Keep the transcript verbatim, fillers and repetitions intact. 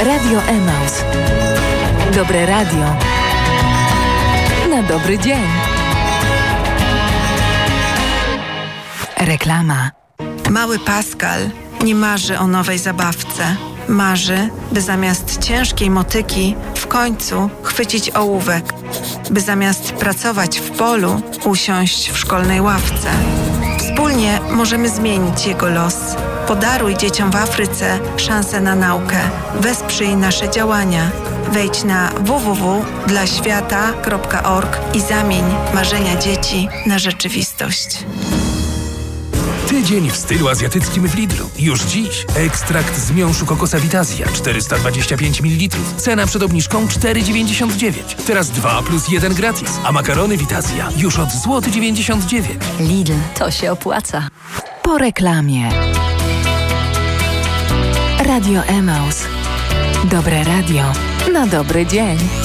Radio Emaus. Dobre radio na dobry dzień. Reklama. Mały Pascal nie marzy o nowej zabawce. Marzy, by zamiast ciężkiej motyki w końcu chwycić ołówek, by zamiast pracować w polu usiąść w szkolnej ławce. Wspólnie możemy zmienić jego los. Podaruj dzieciom w Afryce szansę na naukę. Wesprzyj nasze działania. Wejdź na w w w kropka dla świata kropka org i zamień marzenia dzieci na rzeczywistość. Tydzień w stylu azjatyckim w Lidlu. Już dziś ekstrakt z miąższu kokosa Vitazja czterysta dwadzieścia pięć mililitrów. Cena przed obniżką cztery dziewięćdziesiąt dziewięć. Teraz dwa plus jeden gratis. A makarony Vitazja już od złoty dziewięćdziesiąt dziewięć. Lidl, to się opłaca. Po reklamie. Radio Emaus. Dobre radio na dobry dzień.